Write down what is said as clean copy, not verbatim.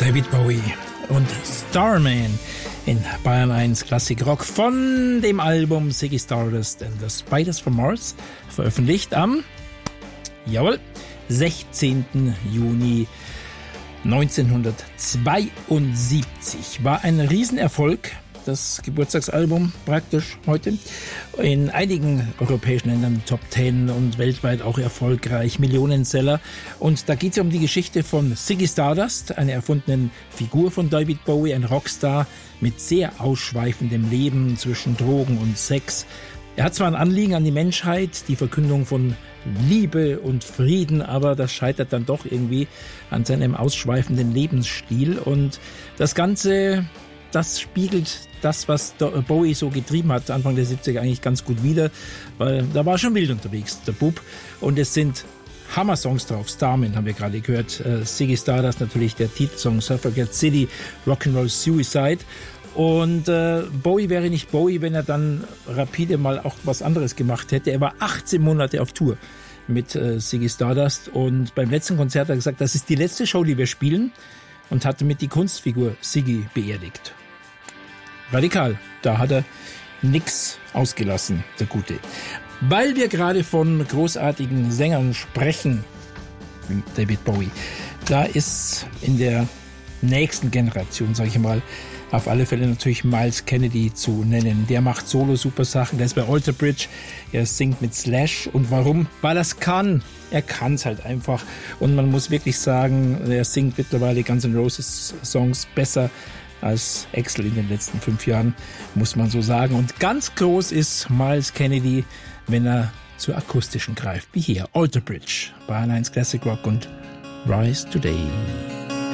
David Bowie und Starman in Bayern 1 Klassik Rock von dem Album Ziggy Stardust and the Spiders from Mars, veröffentlicht am 16. Juni 1972. War ein Riesenerfolg, das Geburtstagsalbum praktisch heute. In einigen europäischen Ländern Top 10 und weltweit auch erfolgreich, Millionenseller. Und da geht es um die Geschichte von Ziggy Stardust, einer erfundenen Figur von David Bowie, ein Rockstar mit sehr ausschweifendem Leben zwischen Drogen und Sex. Er hat zwar ein Anliegen an die Menschheit, die Verkündung von Liebe und Frieden, aber das scheitert dann doch irgendwie an seinem ausschweifenden Lebensstil. Und das Ganze, das spiegelt das, was Bowie so getrieben hat, Anfang der 70er eigentlich ganz gut wider, weil da war schon wild unterwegs, der Bub. Und es sind Hammer-Songs drauf. Starman haben wir gerade gehört, Ziggy Stardust natürlich der Titelsong, Suffragette City, Rock'n'Roll Suicide. Und Bowie wäre nicht Bowie, wenn er dann rapide mal auch was anderes gemacht hätte. Er war 18 Monate auf Tour mit Ziggy Stardust und beim letzten Konzert hat er gesagt, das ist die letzte Show, die wir spielen, und hatte mit die Kunstfigur Ziggy beerdigt. Radikal, da hat er nix ausgelassen, der Gute. Weil wir gerade von großartigen Sängern sprechen, wie David Bowie, da ist in der nächsten Generation, sage ich mal, auf alle Fälle natürlich Myles Kennedy zu nennen. Der macht Solo-super Sachen, der ist bei Alter Bridge, er singt mit Slash. Und warum? Weil er es kann. Er kann es halt einfach. Und man muss wirklich sagen, er singt mittlerweile Guns N' Roses Songs besser als Axl in den letzten 5 Jahren, muss man so sagen. Und ganz groß ist Myles Kennedy, wenn er zur akustischen greift, wie hier Alter Bridge, Bayern 1 Classic Rock und Rise Today.